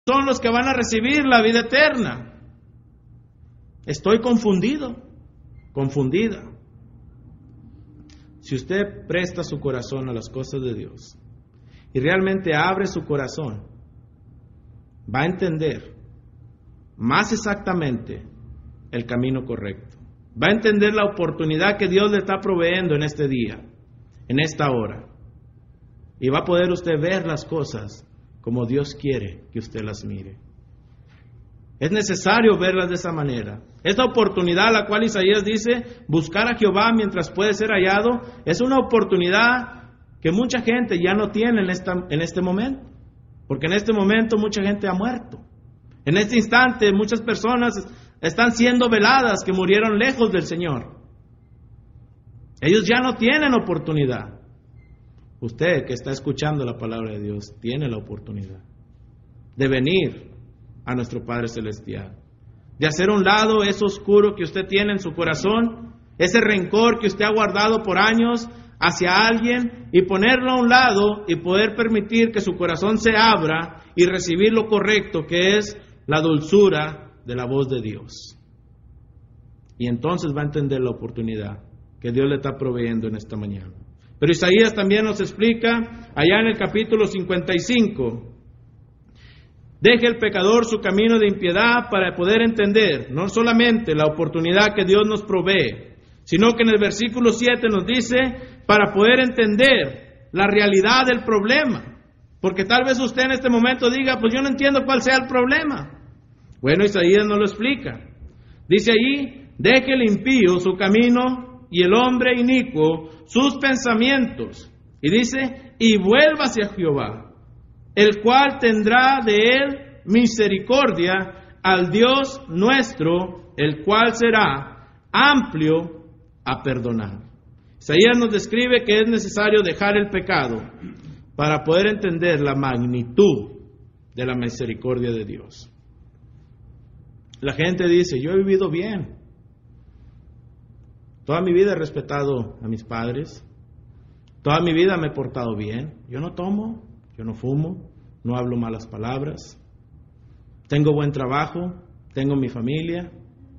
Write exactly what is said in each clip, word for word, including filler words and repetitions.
son los que van a recibir la vida eterna. Estoy confundido, confundida. Si usted presta su corazón a las cosas de Dios y realmente abre su corazón, va a entender más exactamente el camino correcto. Va a entender la oportunidad que Dios le está proveyendo en este día, en esta hora. Y va a poder usted ver las cosas como Dios quiere que usted las mire. Es necesario verlas de esa manera. Esta oportunidad a la cual Isaías dice, buscar a Jehová mientras puede ser hallado, es una oportunidad que mucha gente ya no tiene en, esta, en este momento. Porque en este momento mucha gente ha muerto. En este instante muchas personas están siendo veladas que murieron lejos del Señor. Ellos ya no tienen oportunidad. Usted que está escuchando la palabra de Dios tiene la oportunidad de venir a nuestro Padre Celestial, de hacer a un lado eso oscuro que usted tiene en su corazón, ese rencor que usted ha guardado por años hacia alguien, y ponerlo a un lado y poder permitir que su corazón se abra y recibir lo correcto, que es la dulzura de la voz de Dios. Y entonces va a entender la oportunidad que Dios le está proveyendo en esta mañana. Pero Isaías también nos explica allá en el capítulo cincuenta y cinco, deje el pecador su camino de impiedad para poder entender no solamente la oportunidad que Dios nos provee, sino que en el versículo siete nos dice para poder entender la realidad del problema. Porque tal vez usted en este momento diga, pues yo no entiendo cuál sea el problema. Bueno, Isaías nos lo explica. Dice allí, deje el impío su camino y el hombre inicuo sus pensamientos. Y dice, y vuelva hacia Jehová, el cual tendrá de él misericordia, al Dios nuestro, el cual será amplio a perdonar. Isaías nos describe que es necesario dejar el pecado para poder entender la magnitud de la misericordia de Dios. La gente dice, yo he vivido bien. Toda mi vida he respetado a mis padres. Toda mi vida me he portado bien. Yo no tomo, yo no fumo, no hablo malas palabras. Tengo buen trabajo, tengo mi familia,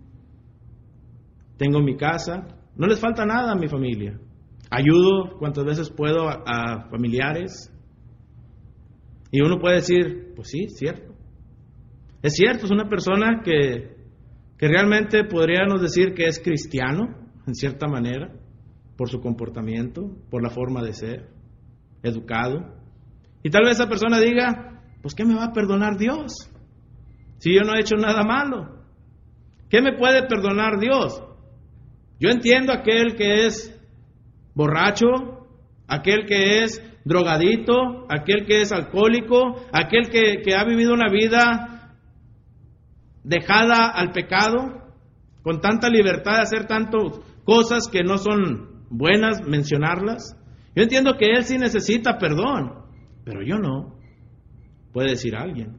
tengo mi casa. No les falta nada a mi familia. Ayudo cuantas veces puedo a, a familiares. Y uno puede decir, pues sí, es cierto. Es cierto, es una persona que, que realmente podríamos decir que es cristiano, en cierta manera, por su comportamiento, por la forma de ser, educado. Y tal vez esa persona diga, pues ¿qué me va a perdonar Dios? Si yo no he hecho nada malo. ¿Qué me puede perdonar Dios? Yo entiendo aquel que es borracho, aquel que es drogadito, aquel que es alcohólico, aquel que, que ha vivido una vida dejada al pecado, con tanta libertad de hacer tantas cosas que no son buenas mencionarlas. Yo entiendo que él sí necesita perdón, pero yo no, puede decir alguien.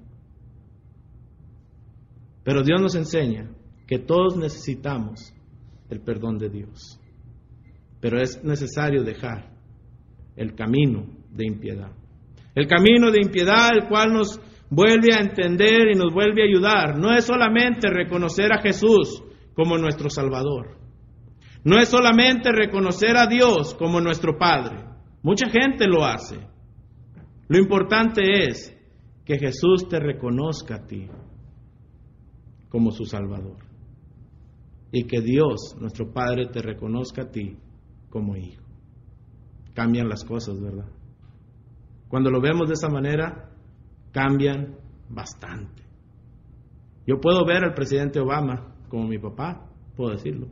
Pero Dios nos enseña que todos necesitamos el perdón de Dios, pero es necesario dejar el camino de impiedad. El camino de impiedad, el cual nos vuelve a entender y nos vuelve a ayudar, no es solamente reconocer a Jesús como nuestro Salvador. No es solamente reconocer a Dios como nuestro Padre. Mucha gente lo hace. Lo importante es que Jesús te reconozca a ti como su Salvador. Y que Dios, nuestro Padre, te reconozca a ti como hijo. Cambian las cosas, ¿verdad? Cuando lo vemos de esa manera, cambian bastante. Yo puedo ver al presidente Obama como mi papá, puedo decirlo.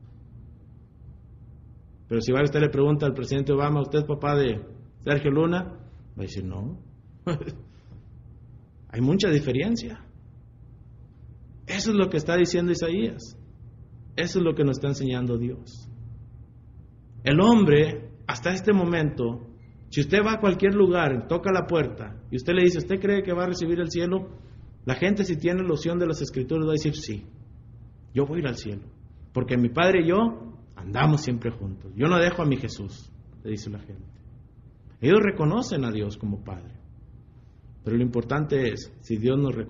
Pero si va usted le pregunta al presidente Obama, ¿usted es papá de Sergio Luna? Va a decir, no. Hay mucha diferencia. Eso es lo que está diciendo Isaías. Eso es lo que nos está enseñando Dios. El hombre, hasta este momento, si usted va a cualquier lugar, toca la puerta, y usted le dice, ¿usted cree que va a recibir el cielo? La gente, si tiene loción de las Escrituras, va a decir, sí, yo voy a ir al cielo. Porque mi padre y yo andamos siempre juntos. Yo no dejo a mi Jesús, le dice la gente. Ellos reconocen a Dios como Padre. Pero lo importante es, si Dios nos